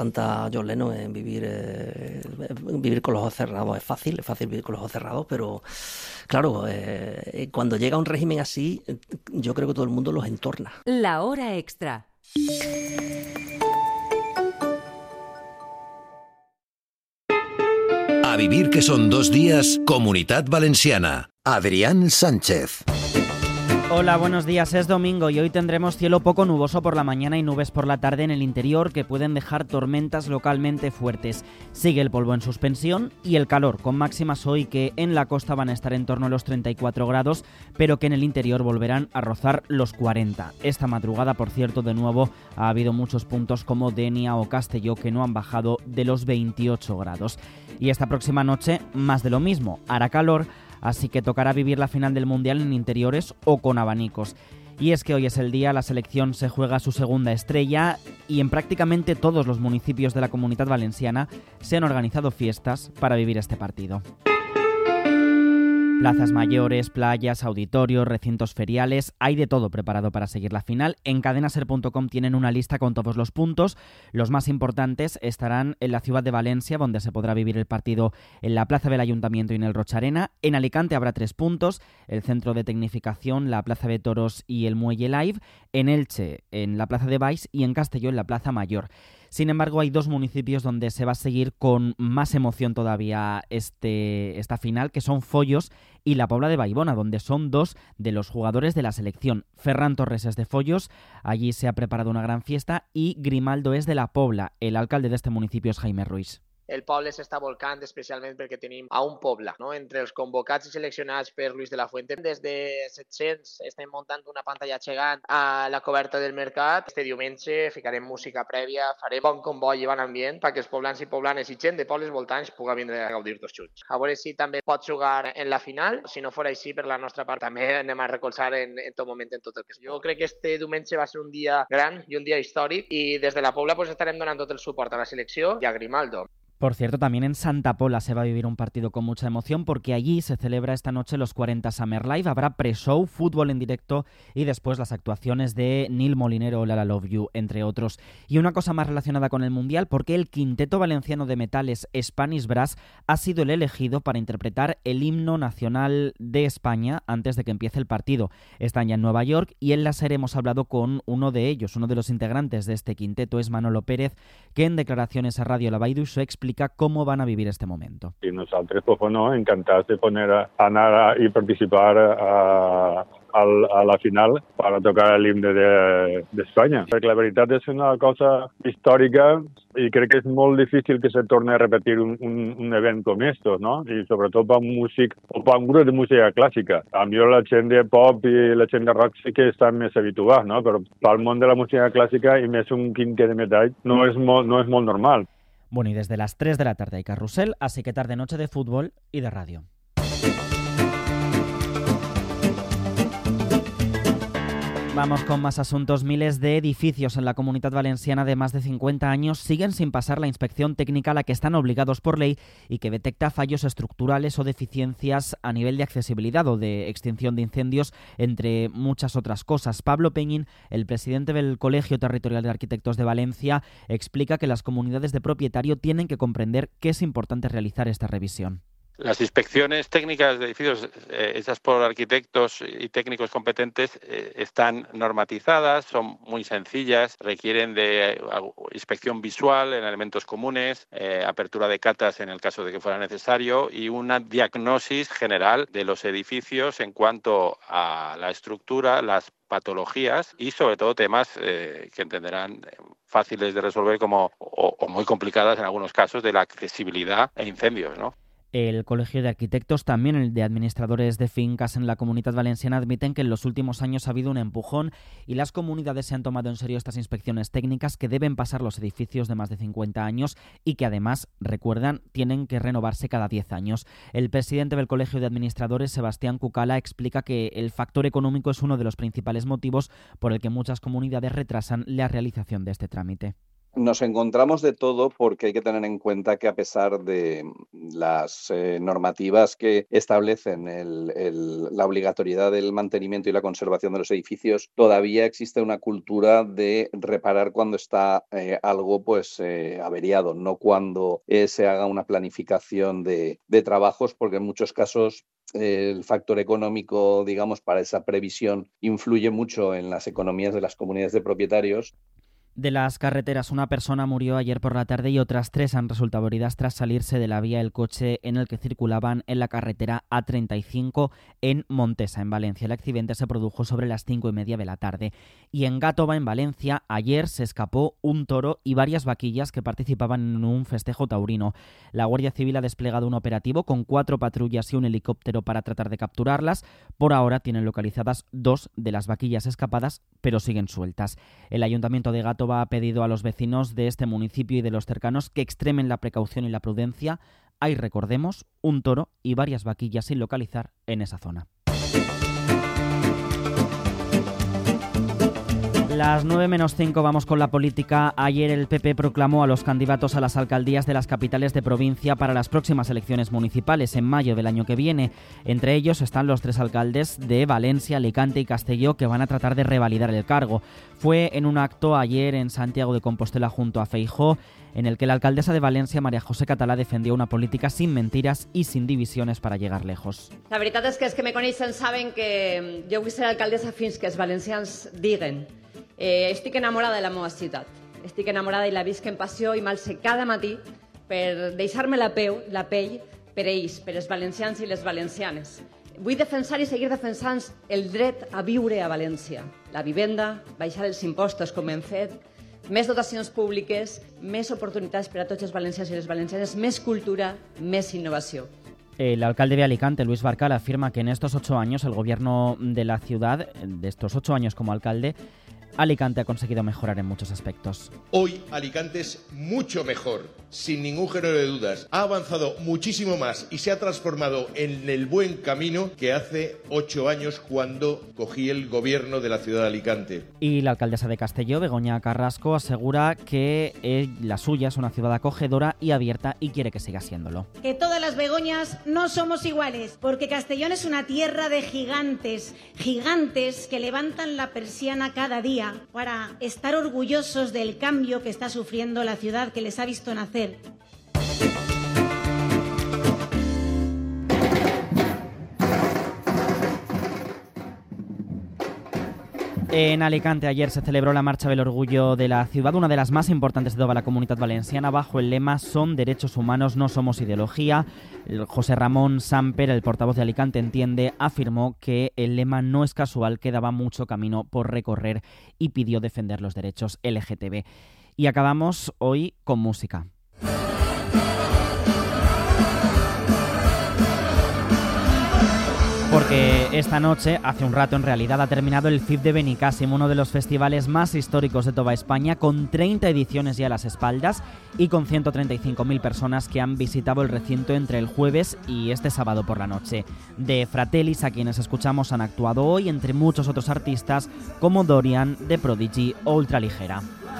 Canta John Lennon en vivir con los ojos cerrados. Es fácil vivir con los ojos cerrados, pero claro, cuando llega un régimen así, yo creo que todo el mundo los entorna. La hora extra. A vivir que son 2 días, Comunitat Valenciana. Adrián Sánchez. Hola, buenos días. Es domingo y hoy tendremos cielo poco nuboso por la mañana y nubes por la tarde en el interior que pueden dejar tormentas localmente fuertes. Sigue el polvo en suspensión y el calor, con máximas hoy que en la costa van a estar en torno a los 34 grados, pero que en el interior volverán a rozar los 40. Esta madrugada, por cierto, de nuevo ha habido muchos puntos como Denia o Castelló que no han bajado de los 28 grados. Y esta próxima noche, más de lo mismo, hará calor, así que tocará vivir la final del Mundial en interiores o con abanicos. Y es que hoy es el día, la selección se juega su segunda estrella y en prácticamente todos los municipios de la Comunitat Valenciana se han organizado fiestas para vivir este partido. Plazas mayores, playas, auditorios, recintos feriales, hay de todo preparado para seguir la final. En cadenaser.com tienen una lista con todos los puntos. Los más importantes estarán en la ciudad de Valencia, donde se podrá vivir el partido en la Plaza del Ayuntamiento y en el Roig Arena. En Alicante habrá 3 puntos, el Centro de Tecnificación, la Plaza de Toros y el Muelle Live. En Elche, en la Plaza de Baix y en Castelló, en la Plaza Mayor. Sin embargo, hay 2 municipios donde se va a seguir con más emoción todavía esta final, que son Follos y la Pobla de Vallbona, donde son 2 de los jugadores de la selección. Ferran Torres es de Follos, allí se ha preparado una gran fiesta, y Grimaldo es de la Pobla. El alcalde de este municipio es Jaime Ruiz. El poble s'està volcant especialment perquè tenim a un poble, no? Entre els convocats i seleccionats per Luis de la Fuente. Des de 700 estem muntant una pantalla gegant a la coberta del mercat. Este diumenge ficarem música prèvia, farem bon comboi i bon ambient perquè els poblans i poblanes i gent de pobles voltants pugui vindre a gaudir tots junts. A veure si també pot jugar en la final. Si no fos així, per la nostra part també anem a recolzar en tot moment en tot el que és. Jo crec que este diumenge va ser un dia gran i un dia històric i des de la Pobla pues, estarem donant tot el suport a la selecció i a Grimaldo. Por cierto, también en Santa Pola se va a vivir un partido con mucha emoción porque allí se celebra esta noche los 40 Summer Live, habrá pre-show, fútbol en directo y después las actuaciones de Nil Molinero o Lala Love You, entre otros. Y una cosa más relacionada con el Mundial, porque el Quinteto Valenciano de Metales Spanish Brass ha sido el elegido para interpretar el himno nacional de España antes de que empiece el partido. Están ya en Nueva York y en la SER hemos hablado con uno de ellos, uno de los integrantes de este quinteto es Manolo Pérez, que en declaraciones a Radio La Vall d'Uixó explica cómo van a vivir este momento. Y nosotros, pues bueno, encantados de anar y participar a la final para tocar el himne d'Espanya. Perquè la veritat és una cosa històrica i crec que és molt difícil que se torni a repetir un event com estos, ¿no? I sobretot per un músic o per un grup de música clàssica. A millor la gent de pop i la gent de rock sí que estan més habituats, no? Però pel món de la música clàssica i més un quintet de metall no és molt normal. Bueno, y desde las 3 de la tarde hay carrusel, así que tarde-noche de fútbol y de radio. Vamos con más asuntos. Miles de edificios en la Comunitat Valenciana de más de 50 años siguen sin pasar la inspección técnica a la que están obligados por ley y que detecta fallos estructurales o deficiencias a nivel de accesibilidad o de extinción de incendios, entre muchas otras cosas. Pablo Peñín, el presidente del Colegio Territorial de Arquitectos de Valencia, explica que las comunidades de propietario tienen que comprender que es importante realizar esta revisión. Las inspecciones técnicas de edificios hechas por arquitectos y técnicos competentes están normatizadas, son muy sencillas, requieren de inspección visual en elementos comunes, apertura de catas en el caso de que fuera necesario y una diagnosis general de los edificios en cuanto a la estructura, las patologías y sobre todo temas que entenderán fáciles de resolver como o muy complicadas en algunos casos de la accesibilidad e incendios, ¿no? El Colegio de Arquitectos, también el de Administradores de Fincas en la Comunitat Valenciana, admiten que en los últimos años ha habido un empujón y las comunidades se han tomado en serio estas inspecciones técnicas que deben pasar los edificios de más de 50 años y que además, recuerdan, tienen que renovarse cada 10 años. El presidente del Colegio de Administradores, Sebastián Cucala, explica que el factor económico es uno de los principales motivos por el que muchas comunidades retrasan la realización de este trámite. Nos encontramos de todo porque hay que tener en cuenta que a pesar de las normativas que establecen la obligatoriedad del mantenimiento y la conservación de los edificios, todavía existe una cultura de reparar cuando está algo averiado, no cuando se haga una planificación de trabajos, porque en muchos casos el factor económico, digamos, para esa previsión influye mucho en las economías de las comunidades de propietarios. De las carreteras, una persona murió ayer por la tarde y otras 3 han resultado heridas tras salirse de la vía el coche en el que circulaban en la carretera A35 en Montesa, en Valencia. El accidente se produjo sobre las 5:30 de la tarde. Y en Gàtova, en Valencia, ayer se escapó un toro y varias vaquillas que participaban en un festejo taurino. La Guardia Civil ha desplegado un operativo con 4 patrullas y un helicóptero para tratar de capturarlas. Por ahora tienen localizadas 2 de las vaquillas escapadas, pero siguen sueltas. El Ayuntamiento de Gàtova ha pedido a los vecinos de este municipio y de los cercanos que extremen la precaución y la prudencia. Hay, recordemos, un toro y varias vaquillas sin localizar en esa zona. Las 9:05 vamos con la política. Ayer el PP proclamó a los candidatos a las alcaldías de las capitales de provincia para las próximas elecciones municipales en mayo del año que viene. Entre ellos están los 3 alcaldes de Valencia, Alicante y Castelló que van a tratar de revalidar el cargo. Fue en un acto ayer en Santiago de Compostela junto a Feijóo, en el que la alcaldesa de Valencia, María José Català, defendió una política sin mentiras y sin divisiones para llegar lejos. La veritat és que els que me coneixen saben que jo vull ser alcaldessa fins que els valencians diguen estic enamorada de la meva ciutat, estic enamorada i la visc en passió i m'alce cada matí per deixar-me la pell per ells, per els valencians i les valencianes. Vull defensar i seguir defensant el dret a viure a València, la vivenda, baixar els impostos com hem fet, més dotacions públiques, més oportunitats per a tots els valencians i les valencianes, més cultura, més innovació. El alcalde de Alicante, Luis Barcal, afirma que en estos 8 años el gobierno de la ciudad, de estos 8 años como alcalde, Alicante ha conseguido mejorar en muchos aspectos. Hoy Alicante es mucho mejor, sin ningún género de dudas. Ha avanzado muchísimo más y se ha transformado en el buen camino que hace 8 años cuando cogí el gobierno de la ciudad de Alicante. Y la alcaldesa de Castelló, Begoña Carrasco, asegura que la suya es una ciudad acogedora y abierta y quiere que siga siéndolo. Que todas las Begoñas no somos iguales, porque Castellón es una tierra de gigantes, gigantes que levantan la persiana cada día para estar orgullosos del cambio que está sufriendo la ciudad que les ha visto nacer. En Alicante ayer se celebró la Marcha del Orgullo de la ciudad, una de las más importantes de toda la Comunidad Valenciana, bajo el lema "Son derechos humanos, no somos ideología". José Ramón Samper, el portavoz de Alicante Entiende, afirmó que el lema no es casual, que daba mucho camino por recorrer y pidió defender los derechos LGTB. Y acabamos hoy con música. Porque esta noche, hace un rato en realidad, ha terminado el FIB de Benicàssim, uno de los festivales más históricos de toda España, con 30 ediciones ya a las espaldas y con 135.000 personas que han visitado el recinto entre el jueves y este sábado por la noche. De Fratellis, a quienes escuchamos, han actuado hoy, entre muchos otros artistas como Dorian, The Prodigy o Ultraligera.